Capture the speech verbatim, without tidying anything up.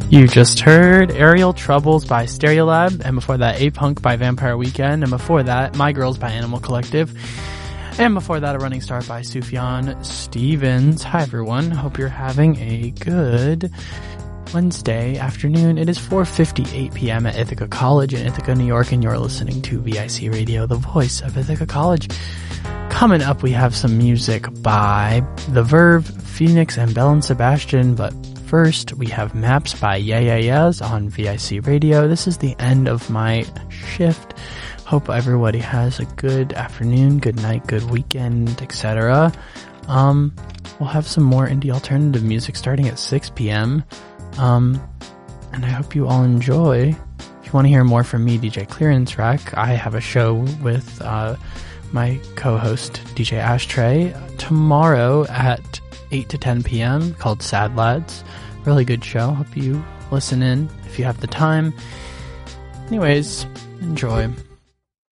You just heard Aerial Troubles by Stereolab, and before that A-Punk by Vampire Weekend, and before that My Girls by Animal Collective, and before that A Running Start by Sufjan Stevens. Hi everyone, hope you're having a good Wednesday afternoon. It is four fifty-eight p.m. at Ithaca College in Ithaca, New York, and you're listening to V I C Radio, the voice of Ithaca College. Coming up, we have some music by The Verve, Phoenix, and Belle and Sebastian, but first, we have Maps by Yeah Yeah Yeahs on V I C Radio. This is the end of my shift. Hope everybody has a good afternoon, good night, good weekend, et cetera. Um, we'll have some more indie alternative music starting at six p.m. Um, and I hope you all enjoy. If you want to hear more from me, D J Clearance Rack, I have a show with uh, my co-host, D J Ashtray, tomorrow at eight to ten p.m. called Sad Lads. Really good show. Hope you listen in if you have the time. Anyways, enjoy.